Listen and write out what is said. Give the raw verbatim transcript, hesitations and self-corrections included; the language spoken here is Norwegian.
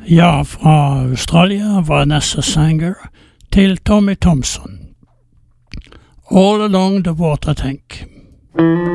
Ja, fra Australia, Vanessa Sanger, til Tommy Thompson. All Along the Water Tank.